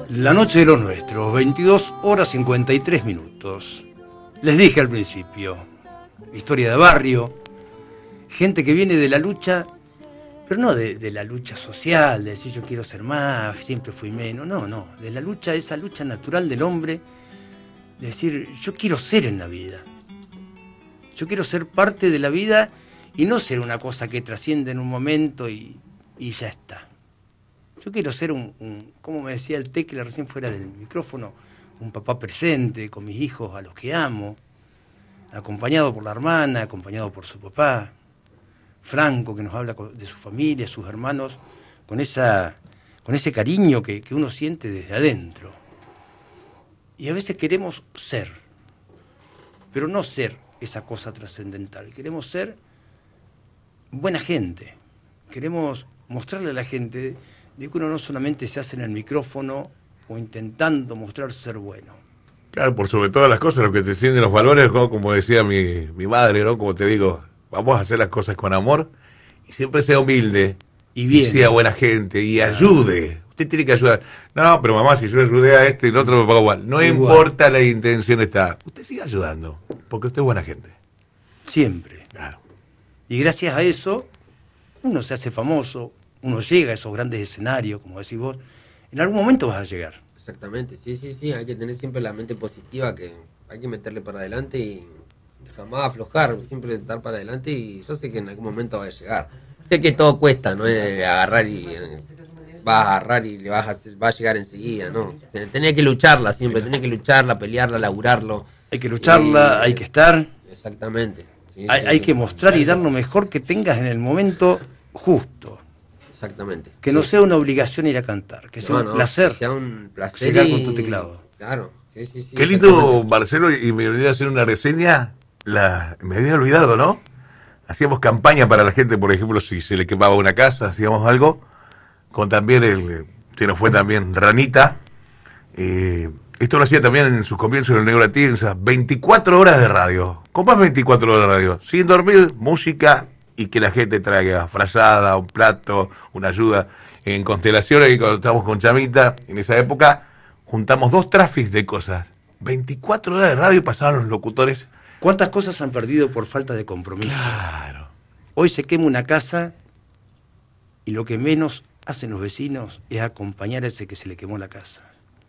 La noche de los nuestros, 22 horas 53 minutos. Les dije al principio, historia de barrio, gente que viene de la lucha, pero no de la lucha social, de decir yo quiero ser más, siempre fui menos, no, de la lucha, esa lucha natural del hombre, de decir yo quiero ser en la vida, yo quiero ser parte de la vida y no ser una cosa que trasciende en un momento y ya está. Yo quiero ser como me decía el Tecla recién fuera del micrófono, un papá presente con mis hijos a los que amo, acompañado por la hermana, acompañado por su papá, Franco que nos habla de su familia, sus hermanos, con ese cariño que uno siente desde adentro. Y a veces queremos ser, pero no ser esa cosa trascendental, queremos ser buena gente, queremos mostrarle a la gente de que uno no solamente se hace en el micrófono o intentando mostrar ser bueno. Claro, por sobre todas las cosas, lo que te encienden los valores, ¿no? Como decía mi madre, ¿no? Como te digo, vamos a hacer las cosas con amor y siempre sea humilde y bien, sea buena gente y ayude. Usted tiene que ayudar. No, pero mamá, si yo ayudé a este y el otro me paga igual. No importa la intención está. Usted sigue ayudando, porque usted es buena gente. Siempre. Claro. Y gracias a eso, uno se hace famoso, uno llega a esos grandes escenarios, como decís vos, en algún momento vas a llegar. Exactamente, sí, hay que tener siempre la mente positiva, que hay que meterle para adelante y jamás aflojar, siempre estar para adelante y yo sé que en algún momento va a llegar. Sé que todo cuesta, no es agarrar y vas a agarrar y le va a llegar enseguida, ¿no? Tenés que lucharla siempre, tenés que lucharla, pelearla, laburarlo. Hay que lucharla, hay que estar. Exactamente. Sí, hay que mostrar y dar lo mejor que tengas en el momento justo. Exactamente. Que no sea una obligación ir a cantar, que sea un placer. Que sea un placer llegar con tu teclado. Claro, sí. Qué lindo, Marcelo, y me olvidé hacer una reseña, me había olvidado, ¿no? Hacíamos campaña para la gente, por ejemplo, si se le quemaba una casa, hacíamos algo, con también se nos fue también Ranita, esto lo hacía también en sus comienzos en el Negro Atienza, 24 horas de radio, ¿cómo es 24 horas de radio? Sin dormir, música y que la gente traiga frazada, un plato, una ayuda. En Constelaciones, cuando estábamos con Chamita, en esa época, juntamos 2 traffics de cosas. 24 horas de radio pasaban los locutores. ¿Cuántas cosas han perdido por falta de compromiso? Claro. Hoy se quema una casa y lo que menos hacen los vecinos es acompañar a ese que se le quemó la casa.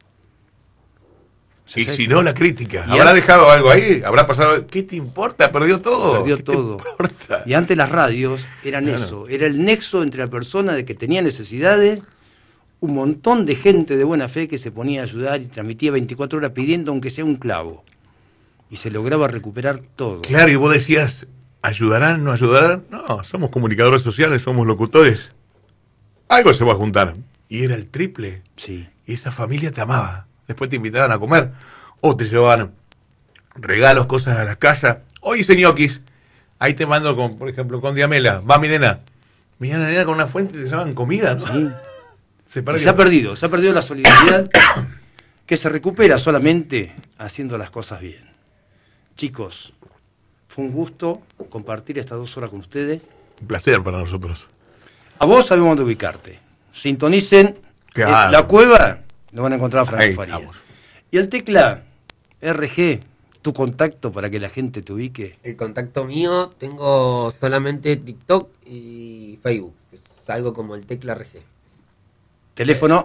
Y si no, la crítica. ¿Habrá dejado algo ahí? ¿Habrá pasado? ¿Qué te importa? Perdió todo. Perdió todo. Y antes las radios eran eso. Era el nexo entre la persona de que tenía necesidades, un montón de gente de buena fe que se ponía a ayudar y transmitía 24 horas pidiendo aunque sea un clavo. Y se lograba recuperar todo. Claro, y vos decías, ¿ayudarán, no ayudarán? No, somos comunicadores sociales, somos locutores. Algo se va a juntar. Y era el triple. Sí. Y esa familia te amaba. Después te invitaban a comer, o te llevaban regalos, cosas a la casa. Hoy hice ñoquis, ahí te mando, por ejemplo, con Diamela, va mi nena con una fuente te llevaban comida, ¿no? Sí. Se ha perdido la solidaridad que se recupera solamente haciendo las cosas bien. Chicos, fue un gusto compartir estas 2 horas con ustedes. Un placer para nosotros. A vos sabemos dónde ubicarte. Sintonicen La Cueva. Lo van a encontrar a Franco Farías. Y el Tecla RG, tu contacto para que la gente te ubique. El contacto mío, tengo solamente TikTok y Facebook. Es algo como el Tecla RG. Teléfono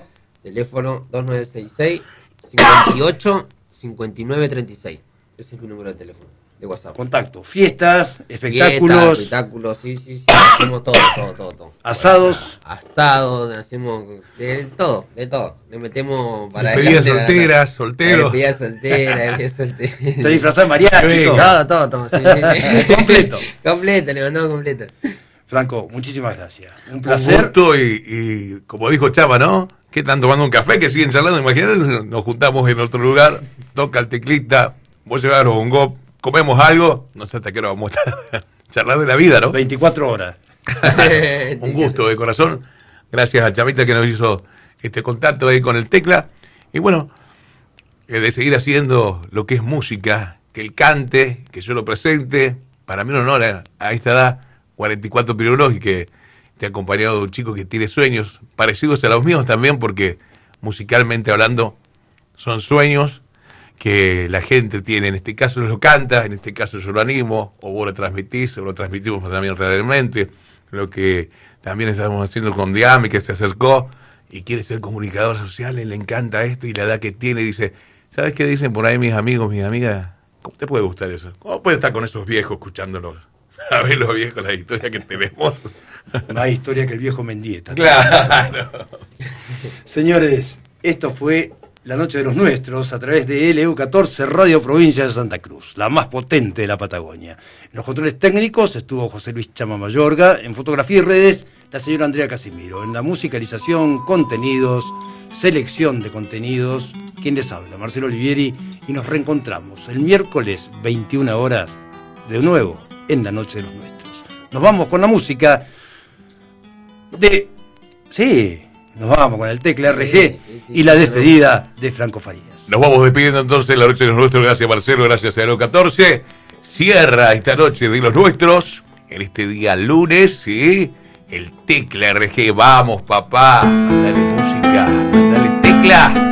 2966 58 59 36. Ese es mi número de teléfono, de WhatsApp. Contacto, fiestas, espectáculos. Espectáculos, sí. Hacemos todo. Asados. Asados, hacemos de todo. Le metemos para despedidas solteros. Despedidas solteras. Te disfrazás de mariachi. Todo. Sí. Completo, le mandamos completo. Franco, muchísimas gracias. Un placer. Un gusto y como dijo Chava, ¿no? ¿Qué están tomando un café? Que siguen charlando. Imagínate, nos juntamos en otro lugar, toca el teclista, vos llevas un gop, comemos algo, no sé hasta qué hora vamos a estar charlando de la vida, ¿no? 24 horas. Un gusto de corazón. Gracias a Chavita que nos hizo este contacto ahí con el Tecla. Y bueno, de seguir haciendo lo que es música, que él cante, que yo lo presente. Para mí un honor a esta edad, 44 pirulos, y que te ha acompañado un chico que tiene sueños parecidos a los míos también, porque musicalmente hablando, son sueños que la gente tiene. En este caso lo canta, en este caso yo lo animo, o vos lo transmitís, o lo transmitimos también realmente. Lo que también estamos haciendo con Diami, que se acercó y quiere ser comunicador social, y le encanta esto y la edad que tiene, y dice, ¿sabes qué dicen por ahí mis amigos, mis amigas? ¿Cómo te puede gustar eso? ¿Cómo puedes estar con esos viejos escuchándolos? A ver los viejos, la historia que tenemos. Más historia que el viejo Mendieta. Claro. Señores, esto fue La Noche de los Nuestros a través de LU14 Radio Provincia de Santa Cruz, la más potente de la Patagonia. En los controles técnicos estuvo José Luis Chama Mayorga, en fotografía y redes la señora Andrea Casimiro, en la musicalización, contenidos, selección de contenidos, quien les habla, Marcelo Olivieri, y nos reencontramos el miércoles 21 horas de nuevo en La Noche de los Nuestros. Nos vamos con la música de... Sí, nos vamos con el Tecla RG y la despedida de Franco Farías. Nos vamos despidiendo entonces La Noche de los Nuestros. Gracias Marcelo, gracias a LU14. Cierra esta Noche de los Nuestros, en este día lunes, ¿sí? El Tecla RG. Vamos papá, mandale música, mandale Tecla.